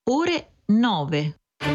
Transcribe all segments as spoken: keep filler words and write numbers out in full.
ore nove.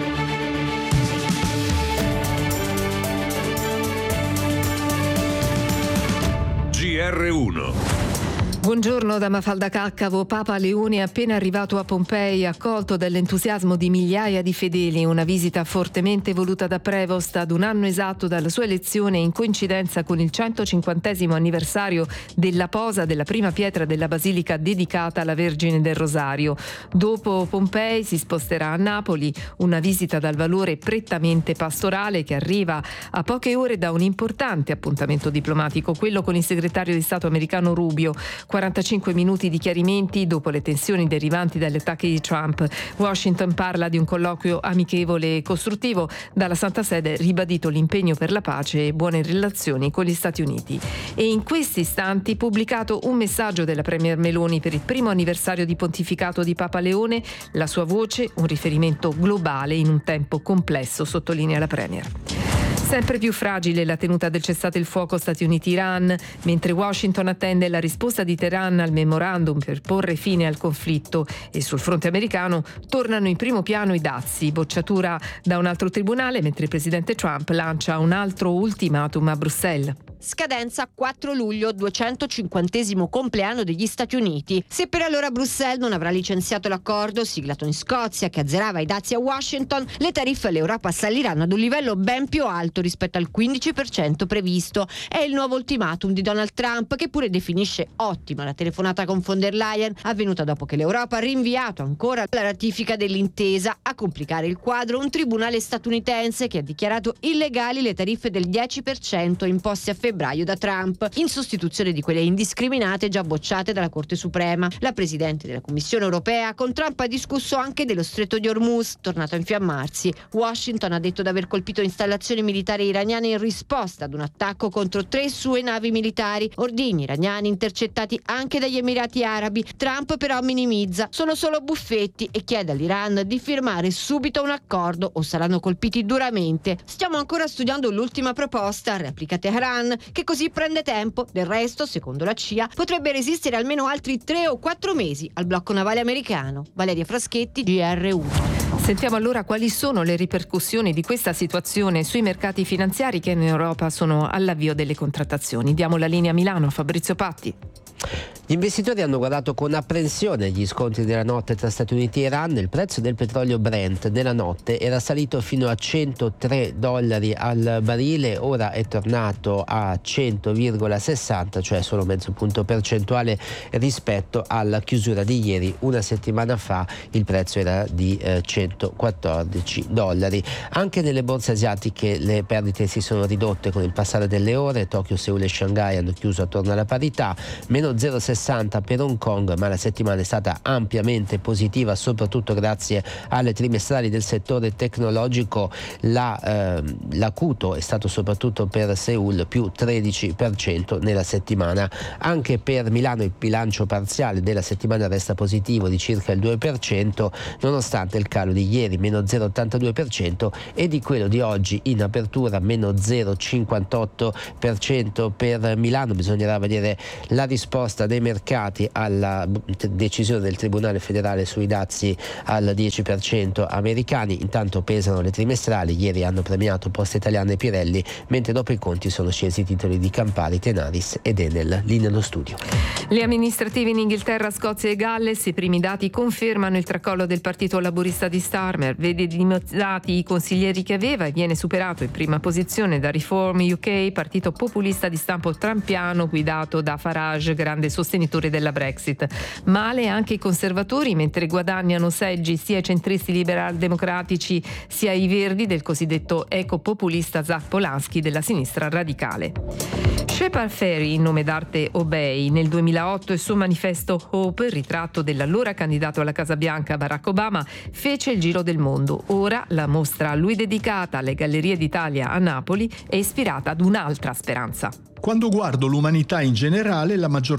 G R uno. Buongiorno da Mafalda Caccavo. Papa Leone è appena arrivato a Pompei, accolto dall'entusiasmo di migliaia di fedeli. Una visita fortemente voluta da Prevost ad un anno esatto dalla sua elezione, in coincidenza con il centocinquantesimo anniversario della posa della prima pietra della basilica dedicata alla Vergine del Rosario. Dopo Pompei si sposterà a Napoli, una visita dal valore prettamente pastorale che arriva a poche ore da un importante appuntamento diplomatico, quello con il segretario di Stato americano Rubio. quarantacinque minuti di chiarimenti dopo le tensioni derivanti dagli attacchi di Trump. Washington parla di un colloquio amichevole e costruttivo. Dalla Santa Sede ribadito l'impegno per la pace e buone relazioni con gli Stati Uniti. E in questi istanti pubblicato un messaggio della Premier Meloni per il primo anniversario di pontificato di Papa Leone. La sua voce, un riferimento globale in un tempo complesso, sottolinea la Premier. Sempre più fragile la tenuta del cessate il fuoco Stati Uniti-Iran, mentre Washington attende la risposta di Teheran al memorandum per porre fine al conflitto, e sul fronte americano tornano in primo piano i dazi, bocciatura da un altro tribunale, mentre il presidente Trump lancia un altro ultimatum a Bruxelles. Scadenza quattro luglio, duecentocinquantesimo compleanno degli Stati Uniti. Se per allora Bruxelles non avrà licenziato l'accordo siglato in Scozia che azzerava i dazi a Washington, le tariffe all'Europa saliranno ad un livello ben più alto rispetto al quindici per cento previsto. È il nuovo ultimatum di Donald Trump, che pure definisce ottima la telefonata con von der Leyen, avvenuta dopo che l'Europa ha rinviato ancora la ratifica dell'intesa. A complicare il quadro un tribunale statunitense che ha dichiarato illegali le tariffe del dieci per cento imposte a febbraio da Trump, in sostituzione di quelle indiscriminate già bocciate dalla Corte Suprema. La Presidente della Commissione Europea con Trump ha discusso anche dello Stretto di Hormuz, tornato a infiammarsi. Washington ha detto di aver colpito installazioni militari iraniane in risposta ad un attacco contro tre sue navi militari, ordigni iraniani intercettati anche dagli Emirati Arabi. Trump però minimizza, sono solo buffetti, e chiede all'Iran di firmare subito un accordo o saranno colpiti duramente. Stiamo ancora studiando l'ultima proposta, replica Teheran, che così prende tempo. Del resto, secondo la C I A, potrebbe resistere almeno altri tre o quattro mesi al blocco navale americano. Valeria Fraschetti, G R uno. Sentiamo allora quali sono le ripercussioni di questa situazione sui mercati finanziari che in Europa sono all'avvio delle contrattazioni. Diamo la linea a Milano a Fabrizio Patti. Gli investitori hanno guardato con apprensione gli scontri della notte tra Stati Uniti e Iran. Il prezzo del petrolio Brent nella notte era salito fino a centotré dollari al barile, ora è tornato a cento virgola sessanta, cioè solo mezzo punto percentuale rispetto alla chiusura di ieri. Una settimana fa il prezzo era di eh, centoquattordici dollari. Anche nelle borse asiatiche le perdite si sono ridotte con il passare delle ore. Tokyo, Seul e Shanghai hanno chiuso attorno alla parità, meno zero virgola sessanta per Hong Kong, ma la settimana è stata ampiamente positiva, soprattutto grazie alle trimestrali del settore tecnologico. La, eh, l'acuto è stato soprattutto per Seul, più tredici per cento nella settimana. Anche per Milano il bilancio parziale della settimana resta positivo di circa il due per cento, nonostante il calo di ieri, meno zero virgola ottantadue per cento, e di quello di oggi in apertura, meno zero virgola cinquantotto per cento per Milano. Bisognerà vedere la risposta dei mercati alla decisione del Tribunale federale sui dazi al dieci per cento americani. Intanto pesano le trimestrali, ieri hanno premiato Poste Italiane e Pirelli, mentre dopo i conti sono scesi i titoli di Campari, Tenaris ed Enel. Lì nello studio. Le amministrative in Inghilterra, Scozia e Galles, i primi dati confermano il tracollo del partito laburista di Starmer. Vede dimezzati i consiglieri che aveva e viene superato in prima posizione da Reform U K, partito populista di stampo trampiano guidato da Farage, grande sostenitore della Brexit. Male anche i conservatori, mentre guadagnano seggi sia i centristi liberal democratici sia i verdi del cosiddetto ecopopulista Zach Polanski della sinistra radicale. Shepard Fairey, nome d'arte Obey, nel duemilaotto il suo manifesto Hope, ritratto dell'allora candidato alla Casa Bianca Barack Obama, fece il giro del mondo. Ora la mostra a lui dedicata alle Gallerie d'Italia a Napoli è ispirata ad un'altra speranza. Quando guardo l'umanità in generale, la maggior parte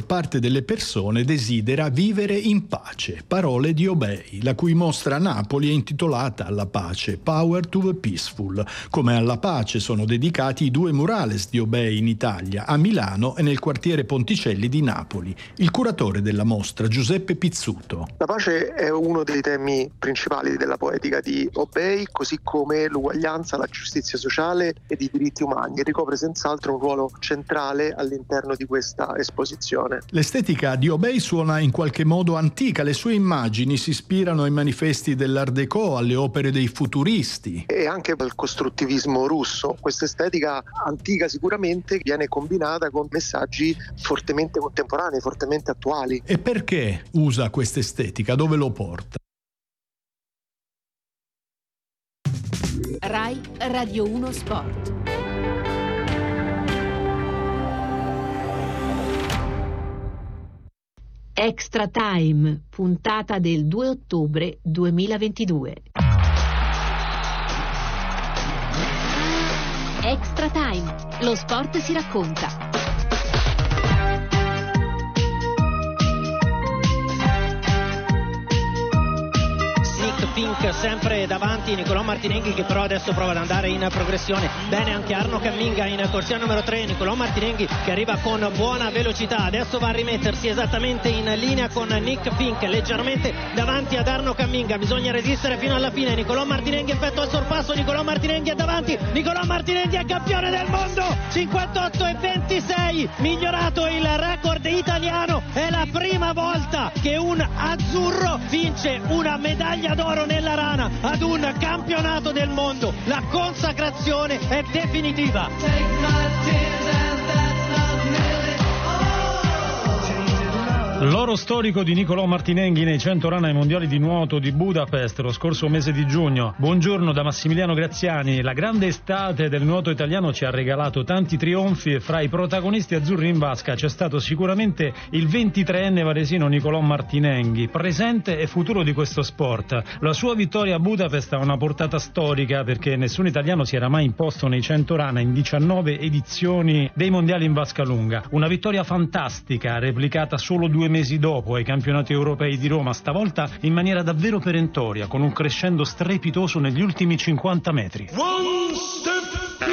delle persone desidera vivere in pace. Parole di Obey, la cui mostra a Napoli è intitolata Alla pace, Power to the Peaceful. Come alla pace sono dedicati i due murales di Obey in Italia, a Milano e nel quartiere Ponticelli di Napoli. Il curatore della mostra, Giuseppe Pizzuto. La pace è uno dei temi principali della poetica di Obey, così come l'uguaglianza, la giustizia sociale ed i diritti umani, e ricopre senz'altro un ruolo centrale all'interno di questa esposizione. L'estetica di Obey suona in qualche modo antica, le sue immagini si ispirano ai manifesti dell'Art Déco, alle opere dei futuristi. E anche al costruttivismo russo. Questa estetica antica sicuramente viene combinata con messaggi fortemente contemporanei, fortemente attuali. E perché usa questa estetica? Dove lo porta? Rai Radio uno Sport. Extra Time, puntata del due ottobre duemilaventidue. Extra Time, lo sport si racconta. Fink sempre davanti, Nicolò Martinenghi che però adesso prova ad andare in progressione. Bene anche Arno Camminga in corsia numero tre, Nicolò Martinenghi che arriva con buona velocità, adesso va a rimettersi esattamente in linea con Nick Fink, leggermente davanti ad Arno Camminga, bisogna resistere fino alla fine. Nicolò Martinenghi effettua il sorpasso, Nicolò Martinenghi è davanti, Nicolò Martinenghi è campione del mondo, cinquantotto e ventisei, migliorato il record italiano, è la prima volta che un azzurro vince una medaglia d'oro nella rana ad un campionato del mondo. La consacrazione è definitiva. L'oro storico di Nicolò Martinenghi nei cento rana ai mondiali di nuoto di Budapest lo scorso mese di giugno. Buongiorno da Massimiliano Graziani. La grande estate del nuoto italiano ci ha regalato tanti trionfi e fra i protagonisti azzurri in vasca c'è stato sicuramente il ventitreenne varesino Nicolò Martinenghi, presente e futuro di questo sport. La sua vittoria a Budapest ha una portata storica perché nessun italiano si era mai imposto nei cento rana in diciannove edizioni dei mondiali in vasca lunga. Una vittoria fantastica, replicata solo due mesi dopo ai campionati europei di Roma, stavolta in maniera davvero perentoria, con un crescendo strepitoso negli ultimi cinquanta metri. One step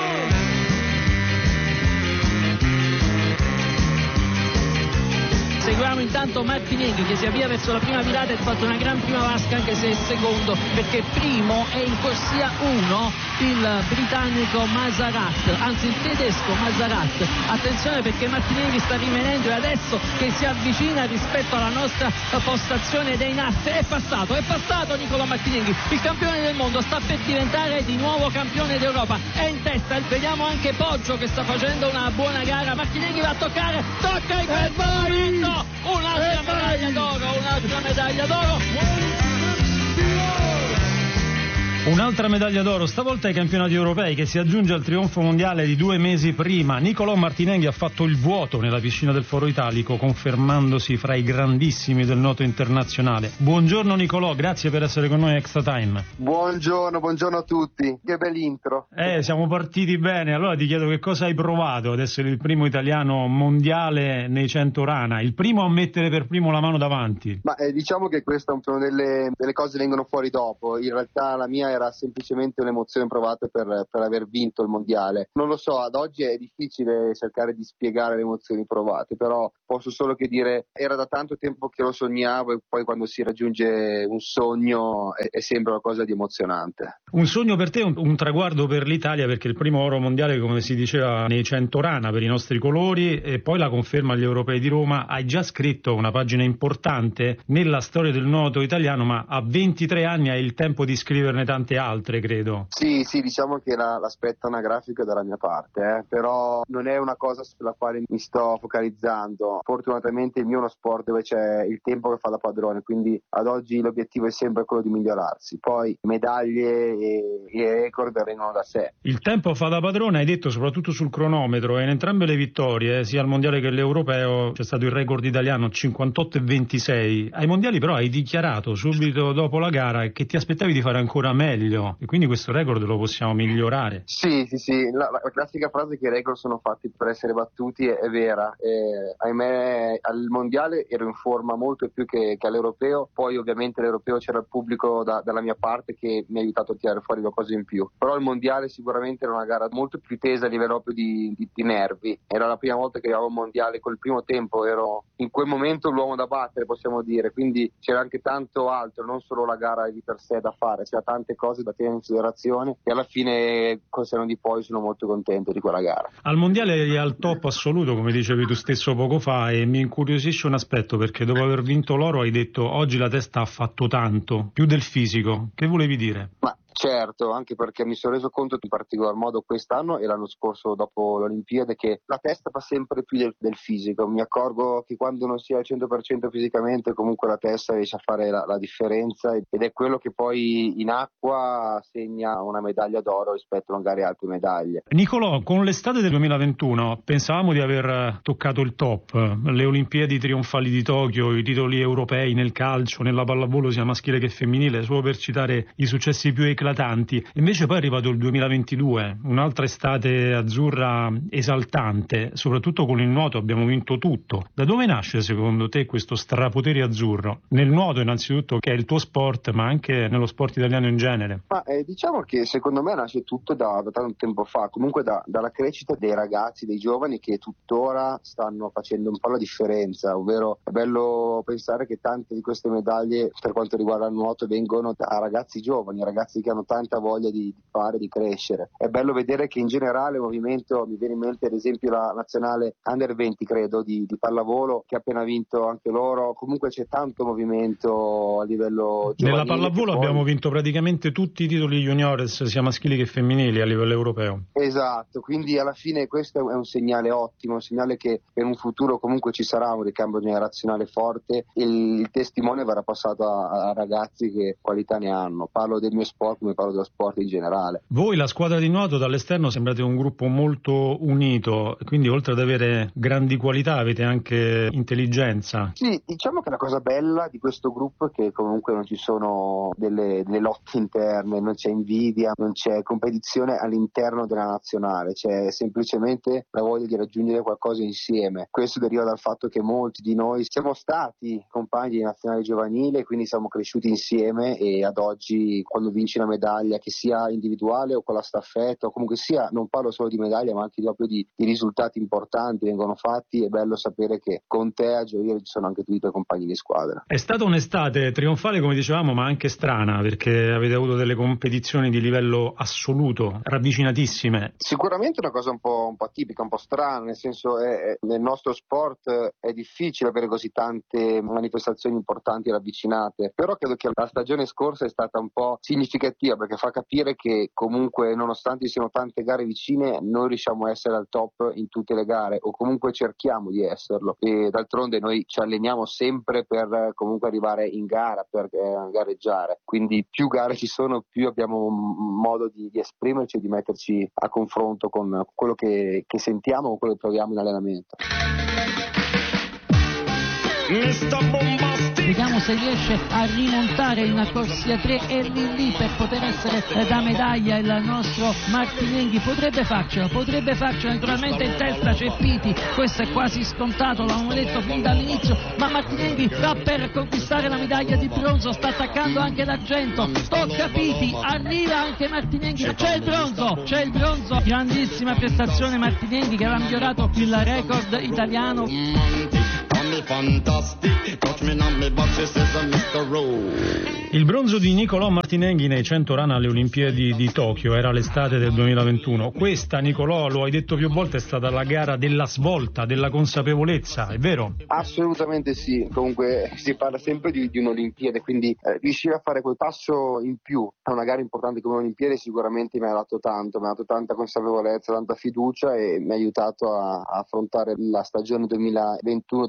Seguiamo intanto Martinenghi che si avvia verso la prima virata e ha fatto una gran prima vasca, anche se è secondo, perché primo è in corsia uno il britannico Mazarat, anzi il tedesco Mazarat. Attenzione perché Martinenghi sta rimanendo e adesso che si avvicina rispetto alla nostra postazione dei nasse è passato, è passato Nicolò Martinenghi, il campione del mondo, sta per diventare di nuovo campione d'Europa, è in testa. Vediamo anche Poggio che sta facendo una buona gara. Martinenghi va a toccare, tocca il petto, un'altra medaglia d'oro, un'altra medaglia d'oro. Un'altra medaglia d'oro, stavolta ai campionati europei, che si aggiunge al trionfo mondiale di due mesi prima. Nicolò Martinenghi ha fatto il vuoto nella piscina del Foro Italico, confermandosi fra i grandissimi del nuoto internazionale. Buongiorno Nicolò, grazie per essere con noi a Extra Time. Buongiorno, buongiorno a tutti. Che bell'intro. Eh, siamo partiti bene. Allora ti chiedo che cosa hai provato ad essere il primo italiano mondiale nei cento rana, il primo a mettere per primo la mano davanti. Ma eh, diciamo che queste sono delle, delle cose che vengono fuori dopo. In realtà la mia era semplicemente un'emozione provata per, per aver vinto il mondiale. Non lo so, ad oggi è difficile cercare di spiegare le emozioni provate, però posso solo che dire era da tanto tempo che lo sognavo e poi quando si raggiunge un sogno è, è sempre qualcosa di emozionante. Un sogno per te, un, un traguardo per l'Italia, perché il primo oro mondiale, come si diceva, nei cento rana per i nostri colori, e poi la conferma agli europei di Roma. Hai già scritto una pagina importante nella storia del nuoto italiano, ma a ventitré anni hai il tempo di scriverne tante altre, credo. Sì, sì, diciamo che la, l'aspetto anagrafico è dalla mia parte, eh, però non è una cosa sulla quale mi sto focalizzando. Fortunatamente il mio è uno sport dove c'è il tempo che fa da padrone, quindi ad oggi l'obiettivo è sempre quello di migliorarsi. Poi medaglie e, e record arrivano da sé. Il tempo fa da padrone, hai detto, soprattutto sul cronometro, e in entrambe le vittorie, sia al mondiale che all'europeo, c'è stato il record italiano cinquantotto e ventisei. Ai mondiali però hai dichiarato subito dopo la gara che ti aspettavi di fare ancora meglio meglio e quindi questo record lo possiamo migliorare. Sì, sì, sì, la, la classica frase che i record sono fatti per essere battuti è, è vera. Eh, ahimè al mondiale ero in forma molto più che, che all'europeo, poi ovviamente all'europeo c'era il pubblico da, dalla mia parte che mi ha aiutato a tirare fuori qualcosa in più, però il mondiale sicuramente era una gara molto più tesa a livello più di, di, di nervi. Era la prima volta che arrivavo al mondiale, col primo tempo ero in quel momento l'uomo da battere, possiamo dire, quindi c'era anche tanto altro, non solo la gara di per sé da fare, c'era tante cose da tenere in considerazione e alla fine col senno di poi sono molto contento di quella gara. Al mondiale eri al top assoluto, come dicevi tu stesso poco fa, e mi incuriosisce un aspetto, perché dopo aver vinto l'oro hai detto oggi la testa ha fatto tanto, più del fisico. Che volevi dire? Ma certo, anche perché mi sono reso conto in particolar modo quest'anno e l'anno scorso dopo l'Olimpiade che la testa fa sempre più del, del fisico. Mi accorgo che quando non si è al cento per cento fisicamente comunque la testa riesce a fare la, la differenza ed è quello che poi in acqua segna una medaglia d'oro rispetto magari a altre medaglie. Nicolò, con l'estate del duemilaventuno pensavamo di aver toccato il top, le Olimpiadi trionfali di Tokyo, i titoli europei nel calcio, nella pallavolo sia maschile che femminile, solo per citare i successi più eclatanti. Invece poi è arrivato il duemilaventidue, un'altra estate azzurra esaltante, soprattutto con il nuoto abbiamo vinto tutto. Da dove nasce secondo te questo strapotere azzurro? Nel nuoto innanzitutto, che è il tuo sport, ma anche nello sport italiano in genere. Ma eh, diciamo che secondo me nasce tutto da, da tanto tempo fa, comunque da, dalla crescita dei ragazzi, dei giovani che tuttora stanno facendo un po' la differenza, ovvero è bello pensare che tante di queste medaglie per quanto riguarda il nuoto vengono da ragazzi giovani, ragazzi che hanno tanta voglia di fare, di crescere. È bello vedere che in generale il movimento, mi viene in mente ad esempio la nazionale under venti credo di, di pallavolo che ha appena vinto anche loro, comunque c'è tanto movimento a livello giovanile. Nella pallavolo poi... abbiamo vinto praticamente tutti i titoli juniores sia maschili che femminili a livello europeo. Esatto, quindi alla fine questo è un segnale ottimo, un segnale che per un futuro comunque ci sarà un ricambio generazionale forte e il, il testimone verrà passato a, a ragazzi che qualità ne hanno. Parlo del mio sport come parlo dello sport in generale. Voi, la squadra di nuoto, dall'esterno sembrate un gruppo molto unito, quindi oltre ad avere grandi qualità avete anche intelligenza. Sì, diciamo che la cosa bella di questo gruppo è che comunque non ci sono delle, delle lotte interne, non c'è invidia, non c'è competizione all'interno della nazionale, c'è semplicemente la voglia di raggiungere qualcosa insieme. Questo deriva dal fatto che molti di noi siamo stati compagni di nazionale giovanile, quindi siamo cresciuti insieme e ad oggi quando vinci una medaglia, che sia individuale o con la staffetta o comunque sia, non parlo solo di medaglia ma anche proprio di, di risultati importanti vengono fatti, è bello sapere che con te a gioire ci sono anche tutti i tuoi compagni di squadra. È stata un'estate trionfale come dicevamo ma anche strana perché avete avuto delle competizioni di livello assoluto, ravvicinatissime. Sicuramente una cosa un po', un po' atipica, un po' strana, nel senso è, è, nel nostro sport è difficile avere così tante manifestazioni importanti ravvicinate, però credo che la stagione scorsa è stata un po' significativa perché fa capire che comunque nonostante ci siano tante gare vicine noi riusciamo a essere al top in tutte le gare o comunque cerchiamo di esserlo e d'altronde noi ci alleniamo sempre per comunque arrivare in gara, per eh, gareggiare, quindi più gare ci sono più abbiamo un modo di, di esprimerci e di metterci a confronto con quello che, che sentiamo o quello che proviamo in allenamento. Vediamo se riesce a rimontare in corsia tre e lì lì per poter essere da medaglia il nostro Martinenghi. Potrebbe farcela, potrebbe farcela, naturalmente in testa c'è Piti, questo è quasi scontato, l'avevamo detto fin dall'inizio, ma Martinenghi va per conquistare la medaglia di bronzo, sta attaccando anche l'argento, tocca Piti, arriva anche Martinenghi, c'è il bronzo, c'è il bronzo, grandissima prestazione Martinenghi che aveva migliorato il record italiano. Il bronzo di Nicolò Martinenghi nei cento run alle Olimpiadi di Tokyo era l'estate del duemilaventuno. Questa, Nicolò, lo hai detto più volte, è stata la gara della svolta, della consapevolezza, è vero? Assolutamente sì, comunque si parla sempre di, di un'Olimpiade, quindi eh, riuscire a fare quel passo in più a una gara importante come un'Olimpiade sicuramente mi ha dato tanto, mi ha dato tanta consapevolezza, tanta fiducia e mi ha aiutato a, a affrontare la stagione duemilaventuno duemilaventidue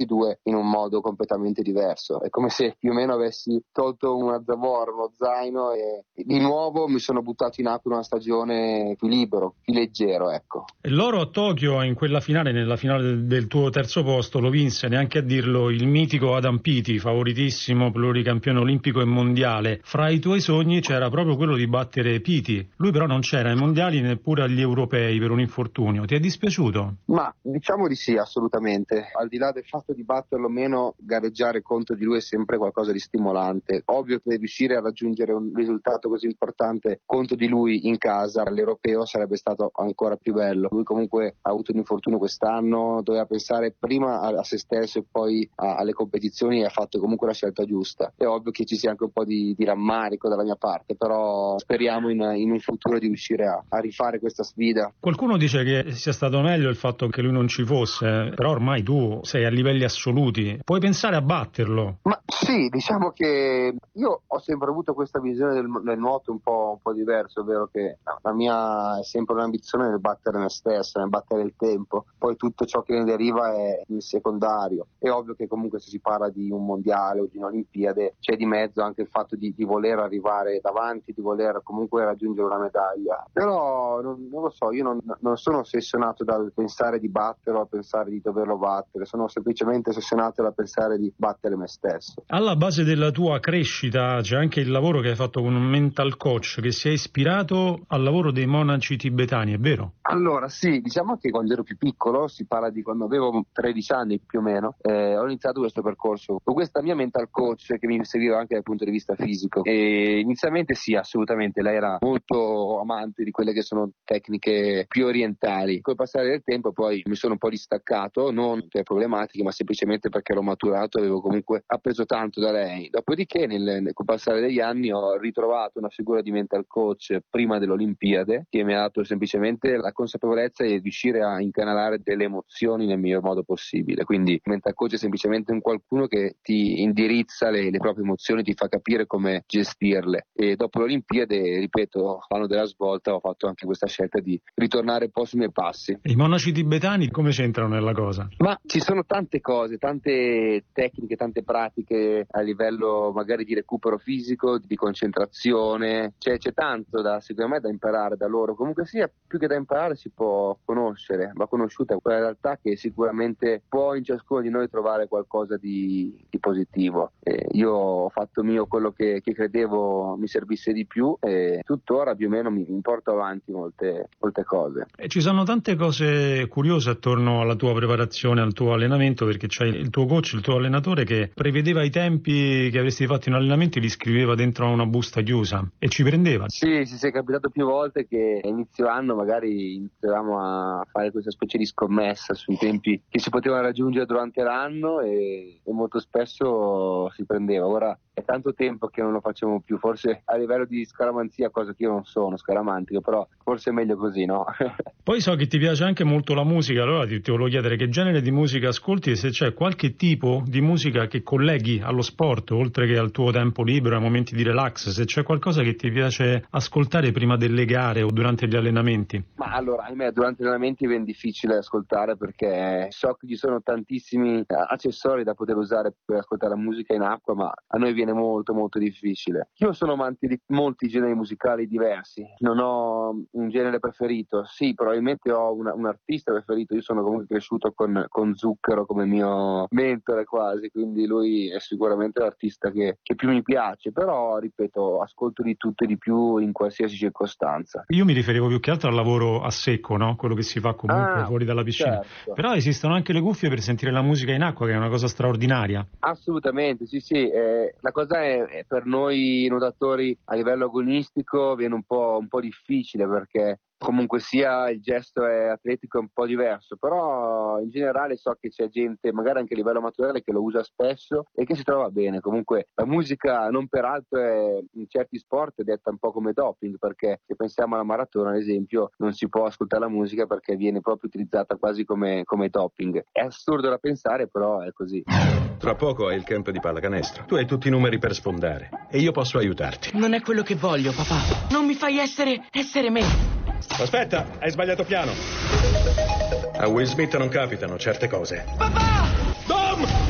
tutti e due in un modo completamente diverso. È come se più o meno avessi tolto una zavorra, uno zaino e di nuovo mi sono buttato in acqua in una stagione più libero, più leggero, ecco. E l'oro a Tokyo in quella finale, nella finale del tuo terzo posto, lo vinse, neanche a dirlo, il mitico Adam Peaty, favoritissimo, pluricampione olimpico e mondiale. Fra i tuoi sogni c'era proprio quello di battere Peaty. Lui però non c'era ai mondiali neppure agli europei per un infortunio. Ti è dispiaciuto? Ma diciamo di sì, assolutamente. Al di là del fatto di batterlo o meno, gareggiare contro di lui è sempre qualcosa di stimolante. Ovvio che riuscire a raggiungere un risultato così importante contro di lui in casa all'europeo sarebbe stato ancora più bello. Lui comunque ha avuto un infortunio quest'anno, doveva pensare prima a, a se stesso e poi a, alle competizioni, e ha fatto comunque la scelta giusta. È ovvio che ci sia anche un po' di, di rammarico dalla mia parte, però speriamo in, in un futuro di riuscire a, a rifare questa sfida. Qualcuno dice che sia stato meglio il fatto che lui non ci fosse, però ormai tu sei a livelli assoluti, puoi pensare a batterlo? Ma sì, diciamo che io ho sempre avuto questa visione del, del nuoto un po', un po' diverso, ovvero che no, la mia è sempre un'ambizione nel battere me stesso, nel battere il tempo, poi tutto ciò che ne deriva è il secondario. È ovvio che comunque se si parla di un mondiale o di un'Olimpiade c'è di mezzo anche il fatto di, di voler arrivare davanti, di voler comunque raggiungere una medaglia, però non, non lo so, io non, non sono ossessionato dal pensare di batterlo, a pensare di doverlo battere, sono semplicemente ossessionato dal pensare di battere me stesso. Alla base della tua crescita c'è anche il lavoro che hai fatto con un mental coach che si è ispirato al lavoro dei monaci tibetani, è vero? Allora sì, diciamo che quando ero più piccolo, si parla di quando avevo tredici anni più o meno, eh, ho iniziato questo percorso con questa mia mental coach che mi seguiva anche dal punto di vista fisico, e inizialmente sì, assolutamente, lei era molto amante di quelle che sono tecniche più orientali. Col passare del tempo poi mi sono un po' distaccato, non per problematiche ma semplicemente perché ero maturato e avevo comunque appreso tanto da lei. Dopodiché nel, nel col passare degli anni ho ritrovato una figura di mental coach prima dell'Olimpiade che mi ha dato semplicemente la consapevolezza di riuscire a incanalare delle emozioni nel miglior modo possibile. Quindi il mental coach è semplicemente un qualcuno che ti indirizza le, le proprie emozioni, ti fa capire come gestirle, e dopo l'Olimpiade, ripeto, l'anno della svolta, ho fatto anche questa scelta di ritornare un po' sui miei passi. I monaci tibetani come c'entrano nella cosa? Ma ci sono tante cose, tante tecniche, tante pratiche a livello magari di recupero fisico, di concentrazione, c'è, c'è tanto da, secondo me, da imparare da loro. Comunque sia, più che da imparare si può conoscere, va conosciuta quella realtà che sicuramente può in ciascuno di noi trovare qualcosa di, di positivo. Eh, io ho fatto mio quello che, che credevo mi servisse di più, e tuttora più o meno mi, mi porto avanti molte, molte cose. E ci sono tante cose curiose attorno alla tua preparazione, al tuo allenamento, perché c'hai il tuo coach, il tuo allenatore che prevedeva i tempi che avresti fatto in allenamento e li scriveva dentro a una busta chiusa e ci prendeva. Sì, sì, sì, è capitato più volte che a inizio anno magari iniziavamo a fare questa specie di scommessa sui tempi che si potevano raggiungere durante l'anno, e, e molto spesso si prendeva. Ora è tanto tempo che non lo facciamo più, forse a livello di scaramanzia, cosa che io non sono scaramantico, però forse è meglio così, no? Poi so che ti piace anche molto la musica, allora ti, ti volevo chiedere che genere di musica ascolti e se c'è qualche tipo di musica che colleghi allo sport, oltre che al tuo tempo libero, ai momenti di relax, se c'è qualcosa che ti piace ascoltare prima delle gare o durante gli allenamenti. Ma allora, ahimè, durante gli allenamenti è ben difficile ascoltare perché so che ci sono tantissimi accessori da poter usare per ascoltare la musica in acqua, ma a noi viene molto molto difficile. Io sono amante di molti generi musicali diversi, non ho un genere preferito, sì, probabilmente ho una, un artista preferito. Io sono comunque cresciuto con, con Zucchero come mio mentore quasi, quindi lui è sicuramente l'artista che, che più mi piace, però ripeto, ascolto di tutto e di più in qualsiasi circostanza. Io mi riferivo più che altro al lavoro a secco, no? Quello che si fa comunque ah, fuori dalla piscina, certo. Però esistono anche le cuffie per sentire la musica in acqua, che è una cosa straordinaria. Assolutamente, sì sì, eh, la cosa è, è per noi nuotatori a livello agonistico viene un po', un po' difficile, perché comunque sia il gesto è atletico, è un po' diverso, però in generale so che c'è gente magari anche a livello amatoriale che lo usa spesso e che si trova bene. Comunque la musica non peraltro è, in certi sport è detta un po' come doping, perché se pensiamo alla maratona ad esempio non si può ascoltare la musica perché viene proprio utilizzata quasi come, come doping. È assurdo da pensare, però è così. Tra poco hai il camp di pallacanestro, tu hai tutti i numeri per sfondare e io posso aiutarti. Non è quello che voglio, papà. Non mi fai essere, essere me. Aspetta, hai sbagliato piano. A Will Smith non capitano certe cose. Papà! Dom!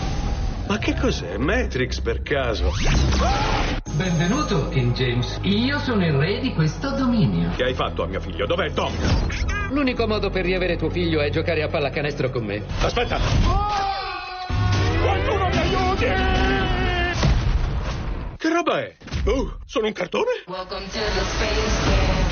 Ma che cos'è? Matrix per caso? Benvenuto, King James. Io sono il re di questo dominio. Che hai fatto a mio figlio? Dov'è Tom? L'unico modo per riavere tuo figlio è giocare a pallacanestro con me. Aspetta! Qualcuno mi aiuti! Che roba è? Oh, sono un cartone? Welcome to the space jam.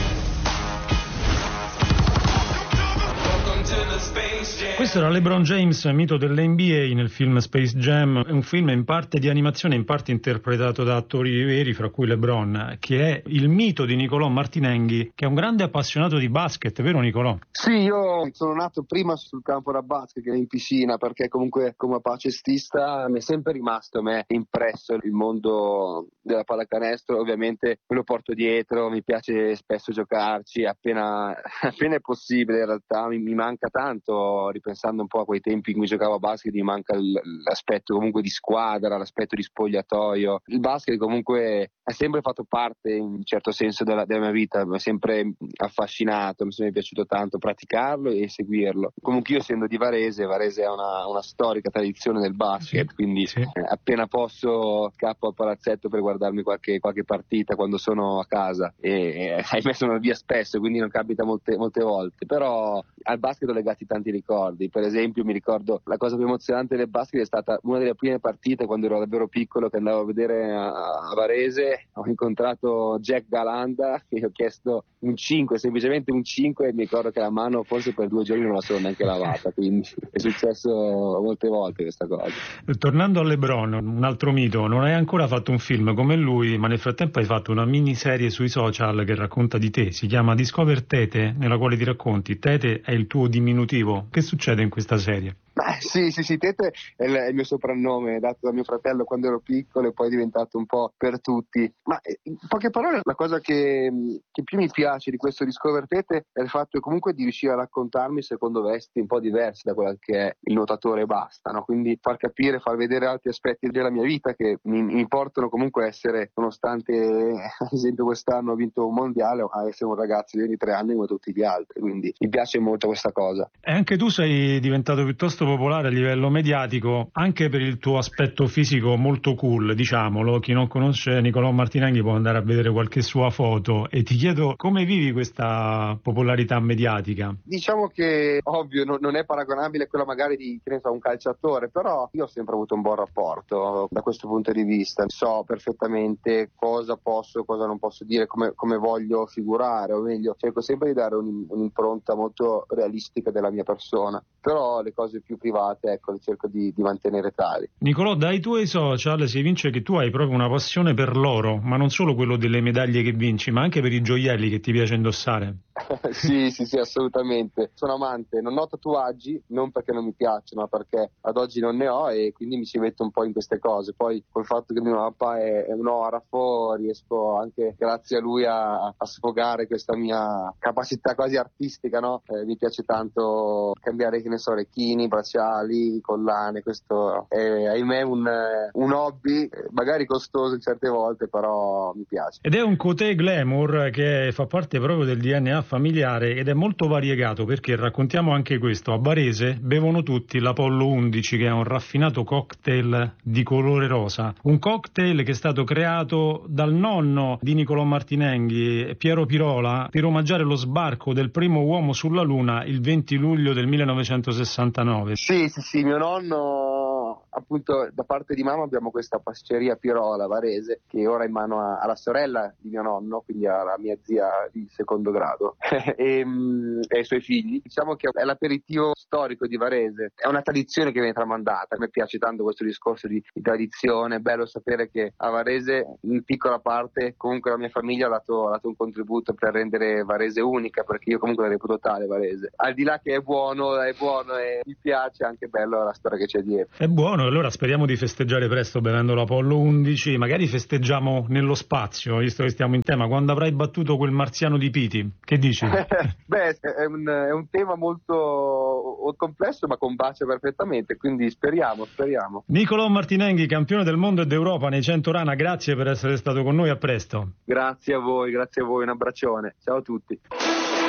Questo era LeBron James, mito dell'N B A nel film Space Jam, è un film in parte di animazione, in parte interpretato da attori veri, fra cui LeBron, che è il mito di Nicolò Martinenghi, che è un grande appassionato di basket, vero Nicolò? Sì, io sono nato prima sul campo da basket che in piscina, perché comunque come pacestista mi è sempre rimasto a me impresso il mondo della pallacanestro, ovviamente me lo porto dietro, mi piace spesso giocarci, appena, appena è possibile in realtà, mi, mi manca tanto, ripensando un po' a quei tempi in cui giocavo a basket, mi manca l'aspetto comunque di squadra, l'aspetto di spogliatoio. Il basket comunque ha sempre fatto parte in un certo senso della, della mia vita, mi ha sempre affascinato, mi è sempre piaciuto tanto praticarlo e seguirlo. Comunque io essendo di Varese, Varese è una, una storica tradizione del basket, quindi sì. eh, appena posso scappo al palazzetto per guardarmi qualche, qualche partita quando sono a casa e eh, ahimè sono via spesso, quindi non capita molte, molte volte, però al basket ho legati tanti ricordi. Per esempio mi ricordo la cosa più emozionante del basket è stata una delle prime partite quando ero davvero piccolo, che andavo a vedere a, a Varese, ho incontrato Jack Galanda e ho chiesto un cinque, semplicemente un cinque, e mi ricordo che la mano forse per due giorni non la sono neanche lavata, quindi è successo molte volte questa cosa. Tornando a LeBron, un altro mito, non hai ancora fatto un film come lui, ma nel frattempo hai fatto una miniserie sui social che racconta di te, si chiama Discover Tete, nella quale ti racconti. Tete è il tuo diminutivo, che succede in questa serie? Beh, sì, sì, sì, Tete è il, è il mio soprannome dato da mio fratello quando ero piccolo e poi è diventato un po' per tutti. Ma in poche parole la cosa che, che più mi piace di questo Discover Tete è il fatto comunque di riuscire a raccontarmi secondo vesti un po' diversi da quella che è il nuotatore e basta, no? Quindi far capire, far vedere altri aspetti della mia vita che mi, mi portano comunque a essere, nonostante ad esempio quest'anno ho vinto un mondiale, a essere un ragazzo di ventitré anni come tutti gli altri, quindi mi piace molto questa cosa. E anche tu sei diventato piuttosto popolare a livello mediatico anche per il tuo aspetto fisico molto cool, diciamolo. Chi non conosce Nicolò Martinenghi può andare a vedere qualche sua foto, e ti chiedo come vivi questa popolarità mediatica. Diciamo che ovvio non, non è paragonabile a quella magari di, che ne so, un calciatore, però io ho sempre avuto un buon rapporto da questo punto di vista, so perfettamente cosa posso, cosa non posso dire, come, come voglio figurare, o meglio cerco sempre di dare un, un'impronta molto realistica della mia persona, però le cose più private, ecco, cerco di, di mantenere tali. Nicolò, dai tuoi social si evince che tu hai proprio una passione per l'oro, ma non solo quello delle medaglie che vinci, ma anche per i gioielli che ti piace indossare. sì, sì, sì, assolutamente. Sono amante, non ho tatuaggi, non perché non mi piacciono, ma perché ad oggi non ne ho e quindi mi ci metto un po' in queste cose. Poi col fatto che mio papà è, è un orafo, riesco anche grazie a lui a, a sfogare questa mia capacità quasi artistica, no? Eh, mi piace tanto cambiare, che ne so, orecchini, bracciali, collane, questo è ahimè un, un hobby, magari costoso in certe volte, però mi piace. Ed è un côté glamour che fa parte proprio del D N A familiare ed è molto variegato, perché raccontiamo anche questo: a Varese bevono tutti l'Apollo undici, che è un raffinato cocktail di colore rosa, un cocktail che è stato creato dal nonno di Nicolò Martinenghi, Piero Pirola, per omaggiare lo sbarco del primo uomo sulla Luna il venti luglio del millenovecentosessantanove. Sì, sì, sì, mio nonno, appunto da parte di mamma abbiamo questa pasticceria Pirola Varese, che ora è in mano a, alla sorella di mio nonno, quindi alla mia zia di secondo grado e, e ai suoi figli. Diciamo che è l'aperitivo storico di Varese, è una tradizione che viene tramandata. A me piace tanto questo discorso di, di tradizione, è bello sapere che a Varese in piccola parte comunque la mia famiglia ha dato, ha dato un contributo per rendere Varese unica, perché io comunque la reputo tale Varese, al di là che è buono, è buono e mi piace, anche bello la storia che c'è dietro. È buono, allora speriamo di festeggiare presto bevendo l'Apollo undici, magari festeggiamo nello spazio, visto che stiamo in tema, quando avrai battuto quel marziano di Piti, che dici? Beh, è un, è un tema molto complesso ma combacia perfettamente, quindi speriamo, speriamo. Nicolò Martinenghi, campione del mondo e d'Europa nei cento rana, grazie per essere stato con noi, a presto. Grazie a voi, grazie a voi, un abbraccione, ciao a tutti.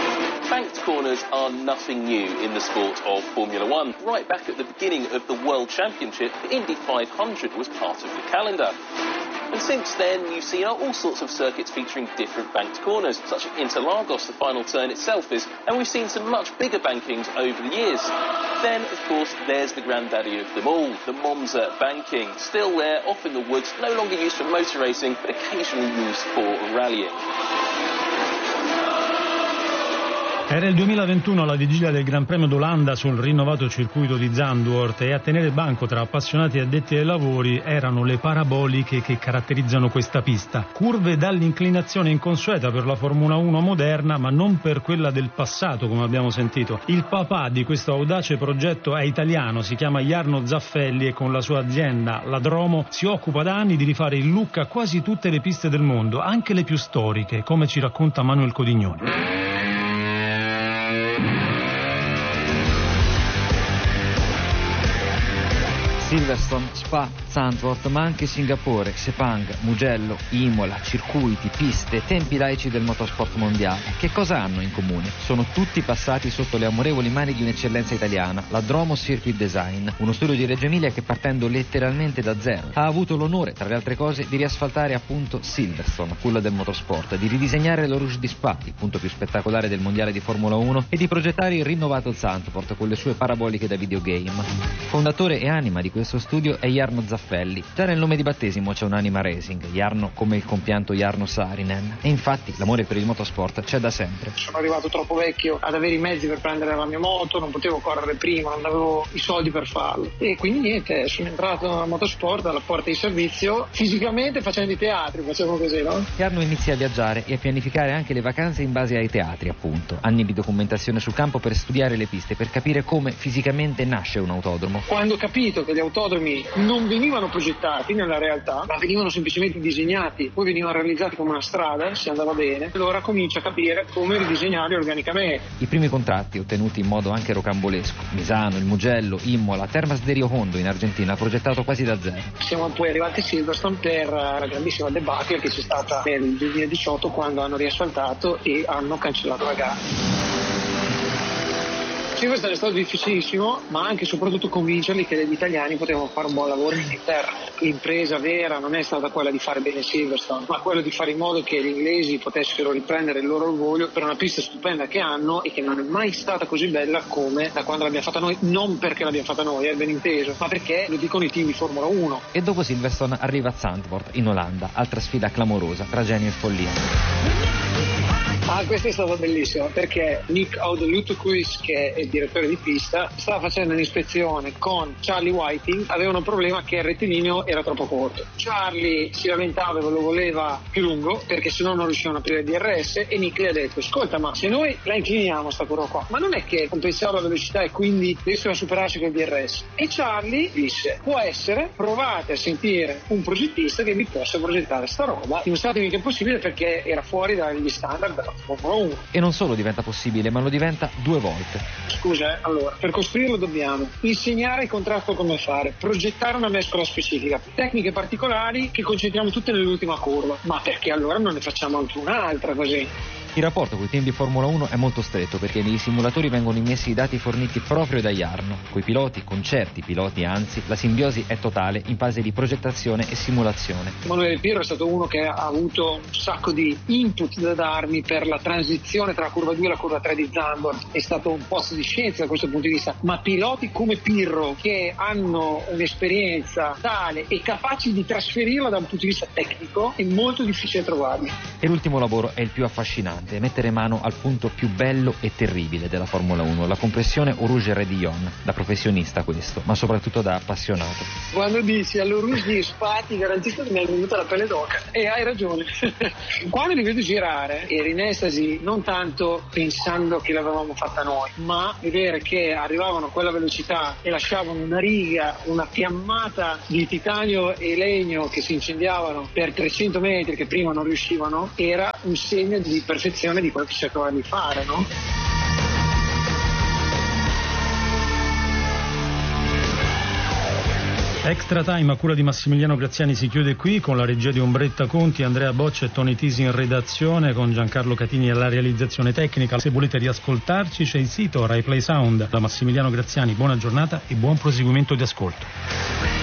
Banked corners are nothing new in the sport of Formula One. Right back at the beginning of the World Championship, the Indy five hundred was part of the calendar. And since then, you've seen all sorts of circuits featuring different banked corners, such as Interlagos, the final turn itself is, and we've seen some much bigger bankings over the years. Then, of course, there's the granddaddy of them all, the Monza banking. Still there, off in the woods, no longer used for motor racing, but occasionally used for rallying. Era il duemilaventuno alla vigilia del Gran Premio d'Olanda sul rinnovato circuito di Zandvoort e a tenere banco tra appassionati e addetti ai lavori erano le paraboliche che caratterizzano questa pista. Curve dall'inclinazione inconsueta per la Formula uno moderna, ma non per quella del passato, come abbiamo sentito. Il papà di questo audace progetto è italiano, si chiama Jarno Zaffelli e con la sua azienda, la Dromo, si occupa da anni di rifare il look a quasi tutte le piste del mondo, anche le più storiche, come ci racconta Manuel Codignoni. Silverstone, Spa, Zandvoort, ma anche Singapore, Sepang, Mugello, Imola, circuiti, piste, tempi laici del motorsport mondiale. Che cosa hanno in comune? Sono tutti passati sotto le amorevoli mani di un'eccellenza italiana, la Dromo Circuit Design, uno studio di Reggio Emilia che partendo letteralmente da zero ha avuto l'onore, tra le altre cose, di riasfaltare appunto Silverstone, culla del motorsport, di ridisegnare lo Rouge di Spa, il punto più spettacolare del mondiale di Formula uno, e di progettare il rinnovato Zandvoort con le sue paraboliche da videogame. Fondatore e anima di questo studio è Jarno Zaffelli. Già nel nome di battesimo c'è un'anima racing, Jarno come il compianto Jarno Saarinen, e infatti l'amore per il motorsport c'è da sempre. Sono arrivato troppo vecchio ad avere i mezzi per prendere la mia moto, non potevo correre prima, non avevo i soldi per farlo e quindi niente, sono entrato al motorsport alla porta di servizio fisicamente facendo i teatri, facevo così, no? Jarno inizia a viaggiare e a pianificare anche le vacanze in base ai teatri, appunto, anni di documentazione sul campo per studiare le piste, per capire come fisicamente nasce un autodromo. Quando ho capito che gli autodromi non venivano progettati nella realtà, ma venivano semplicemente disegnati, poi venivano realizzati come una strada, se andava bene, allora comincia a capire come ridisegnarli organicamente. I primi contratti ottenuti in modo anche rocambolesco, Misano, il Mugello, Imola, Termas de Rio Hondo in Argentina, progettato quasi da zero. Siamo poi arrivati a Silverstone per la grandissima debacle che c'è stata nel duemiladiciotto quando hanno riasfaltato e hanno cancellato la gara. Silverstone è stato difficilissimo, ma anche e soprattutto convincerli che gli italiani potevano fare un buon lavoro in Inghilterra. L'impresa vera non è stata quella di fare bene Silverstone, ma quella di fare in modo che gli inglesi potessero riprendere il loro orgoglio per una pista stupenda che hanno e che non è mai stata così bella come da quando l'abbiamo fatta noi, non perché l'abbiamo fatta noi, è ben inteso, ma perché lo dicono i team di Formula uno. E dopo Silverstone arriva Zandvoort in Olanda, altra sfida clamorosa tra genio e follia. Ah, questa è stata bellissima perché Nick Oudelutukhuis, che è il direttore di pista, stava facendo un'ispezione con Charlie Whiting, aveva un problema che il rettilineo era troppo corto. Charlie si lamentava e lo voleva più lungo perché sennò non riuscivano a aprire il D R S e Nick gli ha detto: ascolta, ma se noi la incliniamo sta curva qua, ma non è che compensava la velocità e quindi riescono a superarsi col D R S? E Charlie disse: può essere, provate a sentire un progettista che vi possa progettare sta roba, dimostratemi che è possibile, perché era fuori dagli standard della Formula uno. E non solo diventa possibile, ma lo diventa due volte. Scusa, eh? Allora, per costruirlo dobbiamo insegnare il contrasto come fare, progettare una mescola specifica, tecniche particolari che concentriamo tutte nell'ultima curva. Ma perché allora non ne facciamo anche un'altra così? Il rapporto con i team di Formula uno è molto stretto perché nei simulatori vengono immessi i dati forniti proprio da Jarno. Coi piloti, con certi piloti anzi, la simbiosi è totale in fase di progettazione e simulazione. Emanuele Pirro è stato uno che ha avuto un sacco di input da darmi per la transizione tra la curva due e la curva tre di Zandvoort. È stato un posto di scienza da questo punto di vista, ma piloti come Pirro che hanno un'esperienza tale e capaci di trasferirla da un punto di vista tecnico è molto difficile trovarli. E l'ultimo lavoro è il più affascinante, mettere mano al punto più bello e terribile della Formula uno, la compressione Eau Rouge Raidillon, da professionista questo, ma soprattutto da appassionato. Quando dici all'Eau Rouge di Spa ti garantisco che mi è venuta la pelle d'oca, e hai ragione. Quando li vedo girare ero in estasi, non tanto pensando che l'avevamo fatta noi, ma vedere che arrivavano a quella velocità e lasciavano una riga, una fiammata di titanio e legno che si incendiavano per trecento metri che prima non riuscivano, era un segno di perfezione di quello che cercavano di fare, no? Extra Time a cura di Massimiliano Graziani si chiude qui con la regia di Ombretta Conti, Andrea Boccia e Tony Tisi in redazione, con Giancarlo Catini alla realizzazione tecnica. Se volete riascoltarci c'è il sito Rai Play Sound. Da Massimiliano Graziani buona giornata e buon proseguimento di ascolto.